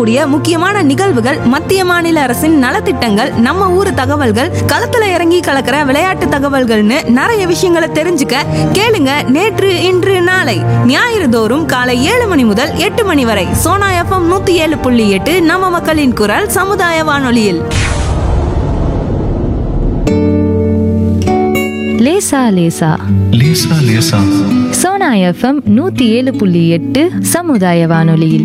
நடக்கக்கூடிய முக்கியமான நிகழ்வுகள், மத்திய மாநில அரசின் நலத்திட்டங்கள், நம்ம ஊர் தகவல்கள், களத்துல இறங்கி கலக்கிற விளையாட்டு தகவல்கள்னு நிறைய விஷயங்களை தெரிஞ்சுக்க கேளுங்க நேற்று இன்று நாளை ஞாயிறு தோறும் காலை 7 மணி முதல் 8 மணி வரை சோனா FM 107.8 நம்ம மக்களின் குரல் சமுதாய வானொலியில். லேசா லேசா லேசா லேசா சோனா எஃப்எம் 107.8 சமுதாய வானொலியில்.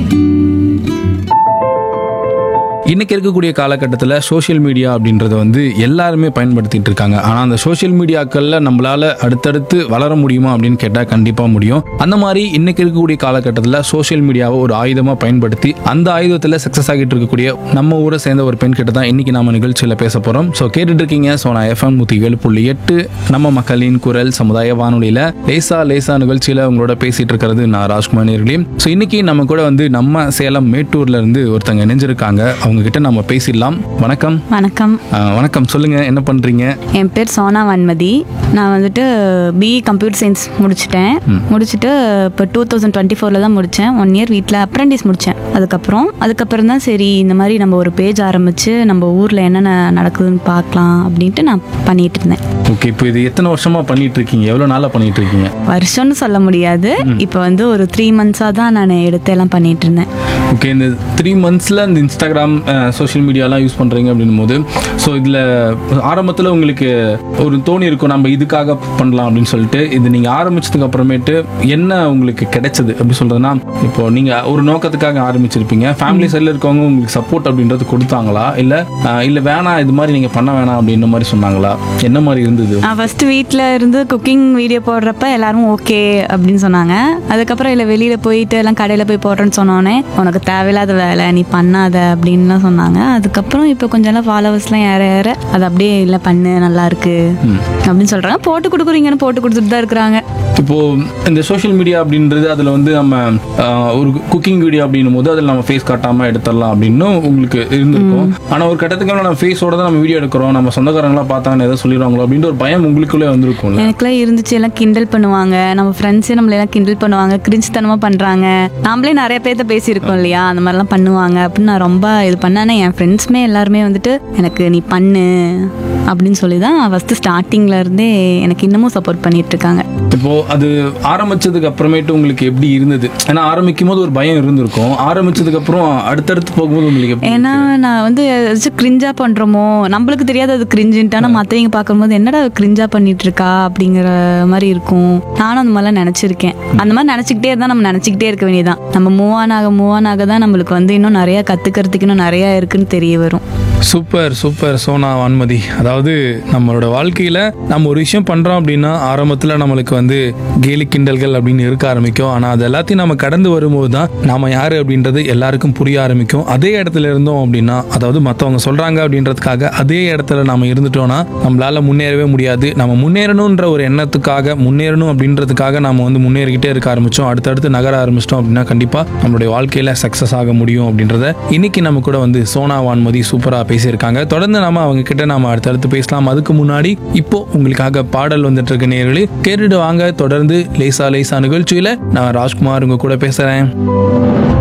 இன்னைக்கு இருக்கக்கூடிய காலகட்டத்தில் சோஷியல் மீடியா அப்படின்றத வந்து எல்லாருமே பயன்படுத்திட்டு இருக்காங்க. ஆனால் அந்த சோஷியல் மீடியாக்களில் நம்மளால அடுத்தடுத்து வளர முடியுமா அப்படின்னு கேட்டால் கண்டிப்பாக முடியும். அந்த மாதிரி இன்னைக்கு இருக்கக்கூடிய காலகட்டத்தில் சோஷியல் மீடியாவை ஒரு ஆயுதமாக பயன்படுத்தி அந்த ஆயுதத்தில் சக்ஸஸ் ஆகிட்டு இருக்கக்கூடிய நம்ம ஊரை சேர்ந்த ஒரு பெண் கிட்ட தான் இன்னைக்கு நம்ம நிகழ்ச்சியில் பேச போகிறோம். ஸோ கேட்டுட்டு இருக்கீங்க சோனா FM 107.8 நம்ம மக்களின் குரல் சமுதாய வானொலியில் லேசா லேசா நிகழ்ச்சியில் உங்களோட பேசிட்டு இருக்கிறது நான் ராஜ்குமார் நேர்களே. ஸோ இன்னைக்கு நம்ம கூட வந்து நம்ம சேலம் மேட்டூர்ல இருந்து ஒருத்தங்க இணைஞ்சிருக்காங்க. அவங்க கிட்ட நம்ம பேசிடலாம். வணக்கம். வணக்கம். வணக்கம், சொல்லுங்க, என்ன பண்றீங்க? என் பேர் சோனா வன்மதி. நான் வந்துட்டு பிஇ கம்ப்யூட்டர் சயின்ஸ் முடிச்சுட்டு இப்போ 2024 தான் முடித்தேன். 1 இயர் வீட்டில் அப்ரெண்டிஸ் முடித்தேன். அதுக்கப்புறம் தான் சரி இந்த மாதிரி நம்ம ஒரு பேஜ் ஆரம்பித்து நம்ம ஊரில் என்னென்ன நடக்குதுன்னு பார்க்கலாம் அப்படின்ட்டு நான் பண்ணிட்டு இருந்தேன். ஓகே, இப்போ இது எத்தனை வருஷமா பண்ணிட்டு இருக்கீங்க? எவ்வளோ நாளாக பண்ணிட்டு இருக்கீங்க? வருஷம்னு சொல்ல முடியாது, இப்போ வந்து ஒரு 3 மந்த்ஸாக தான் நான் எடுத்து எல்லாம் பண்ணிட்டு இருந்தேன். ஓகே, இந்த 3 மந்த்ஸில் இந்த இன்ஸ்டாகிராம் சோஷியல் மீடியாலாம் யூஸ் பண்ணுறீங்க அப்படின்னும் போது, ஸோ இதில் ஆரம்பத்தில் உங்களுக்கு ஒரு தோணி இருக்கும் நம்ம இதுக்காக பண்ணலாம் அப்படின்னு சொல்லிட்டு. இது நீங்கள் ஆரம்பிச்சதுக்கு அப்புறமேட்டு என்ன உங்களுக்கு கிடைச்சது அப்படி சொல்கிறதுனா, இப்போ நீங்கள் ஒரு நோக்கத்துக்காக ஆரம்பிச்சிருப்பீங்க, ஃபேமிலி சைடில் இருக்கவங்க உங்களுக்கு சப்போர்ட் அப்படின்றது கொடுத்தாங்களா, இல்லை வேணாம் இது மாதிரி நீங்கள் பண்ண வேணாம் அப்படின்ற மாதிரி சொன்னாங்களா? என்ன மாதிரி இருந்தது? நான் ஃபஸ்ட்டு வீட்டில் இருந்து குக்கிங் வீடியோ போடுறப்ப எல்லாரும் ஓகே அப்படின்னு சொன்னாங்க. அதுக்கப்புறம் இல்லை வெளியில் போயிட்டு எல்லாம் கடையில் போய் போடுறேன்னு சொன்னோன்னே உனக்கு தேவையில்லாத வேலை நீ பண்ணாத அப்படின்லாம் சொன்னாங்க. அதுக்கப்புறம் இப்போ கொஞ்சம் எல்லாம் ஃபாலோவர்ஸ்லாம் ஏற அது அப்படியே இல்லை பண்ணு நல்லா இருக்கு அப்படின்னு சொல்கிறாங்க. போட்டு கொடுக்குறீங்கன்னு போட்டு கொடுத்துட்டு தான் இருக்கிறாங்க. இப்போ இந்த சோஷியல் மீடியா அப்படின்றது அதில் வந்து நம்ம ஒரு குக்கிங் வீடியோ அப்படின்னும் போது அதில் நம்ம ஃபேஸ் காட்டாமல் எடுத்துடலாம் அப்படின்னு உங்களுக்கு இருந்திருக்கும். ஆனால் ஒரு கட்டத்துக்கு நம்ம ஃபேஸோட தான் நம்ம வீடியோ எடுக்கிறோம், நம்ம சொந்தக்காரங்களாம் பார்த்தாங்கன்னு எதாவது சொல்லிடுவாங்களோ அப்படின்ற ஒரு பயம் உங்களுக்குள்ளே வந்திருக்கும். எனக்குலாம் இருந்துச்சு. எல்லாம் கிண்டல் பண்ணுவாங்க, நம்ம ஃப்ரெண்ட்ஸே நம்மளெல்லாம் கிண்டல் பண்ணுவாங்க, கிரிஞ்சுத்தனமாக பண்ணுறாங்க. நாமளே நிறைய பேர்த்த பேசியிருக்கோம் இல்லையா, அந்த மாதிரிலாம் பண்ணுவாங்க அப்படின்னு நான் ரொம்ப இது பண்ணேன். என் ஃப்ரெண்ட்ஸுமே எல்லாருமே வந்துட்டு எனக்கு நீ பண்ணு அப்படின்னு சொல்லி தான் ஃபஸ்ட்டு ஸ்டார்டிங்கில் இருந்தே எனக்கு இன்னமும் சப்போர்ட் பண்ணிட்டு இருக்காங்க. இப்போ அது ஆரம்பிச்சதுக்கு அப்புறமேட்டு உங்களுக்கு எப்படி இருந்தது? ஏன்னா ஆரம்பிக்கும் போது ஒரு பயம் இருந்திருக்கும், ஆரம்பிச்சதுக்கு அப்புறம் அடுத்தடுத்து போகும்போது உங்களுக்கு ஏன்னா நான் வந்து ஏதாச்சும் கிரிஞ்சா பண்றோமோ நம்மளுக்கு தெரியாது அது கிரிஞ்சுன்ட்டு, ஆனால் மற்றவங்க பார்க்கும்போது என்னடா கிரிஞ்சா பண்ணிட்டு இருக்கா அப்படிங்கிற மாதிரி இருக்கும். நானும் அந்த மாதிரிலாம் நினச்சிருக்கேன். அந்த மாதிரி நினச்சிக்கிட்டே இருந்தால் நம்ம நினச்சிக்கிட்டே இருக்க வேண்டியதான். நம்ம மூவ் ஆன் ஆக தான் நம்மளுக்கு வந்து இன்னும் நிறையா கற்றுக்கிறதுக்கு இன்னும் நிறையா இருக்குன்னு தெரிய வரும். Super super Sona Vanmathi. அதாவது நம்மளோட வாழ்க்கையில் நம்ம ஒரு விஷயம் பண்ணுறோம் அப்படின்னா ஆரம்பத்தில் நம்மளுக்கு வந்து கேலி கிண்டல்கள் அப்படின்னு இருக்க ஆரம்பிக்கும். ஆனால் அது எல்லாத்தையும் நம்ம கடந்து வரும்போது தான் நாம யார் அப்படின்றது எல்லாருக்கும் புரிய ஆரம்பிக்கும். அதே இடத்துல இருந்தோம் அப்படின்னா, அதாவது மற்றவங்க சொல்கிறாங்க அப்படின்றதுக்காக அதே இடத்துல நம்ம இருந்துட்டோம்னா நம்மளால முன்னேறவே முடியாது. நம்ம முன்னேறணுன்ற ஒரு எண்ணத்துக்காக முன்னேறணும் அப்படின்றதுக்காக நம்ம வந்து முன்னேறிக்கிட்டே இருக்க ஆரம்பித்தோம், அடுத்தடுத்து நகர ஆரம்பிச்சிட்டோம் அப்படின்னா கண்டிப்பாக நம்மளுடைய வாழ்க்கையில் சக்ஸஸ் ஆக முடியும் அப்படின்றத இன்னைக்கு நம்ம கூட வந்து சோனா வான்மதி சூப்பராக பேசியிருக்காங்க. தொடர்ந்து நாம அவங்க கிட்ட நாம அடுத்தடுத்து பேசலாம். அதுக்கு முன்னாடி இப்போ உங்களுக்காக பாடல் வந்துட்டு இருக்க நேயர்களே, கேட்டுட்டு வாங்க. தொடர்ந்து லேசா லேசா நிகழ்ச்சியில நான் ராஜ்குமார் உங்க கூட பேசுறேன்.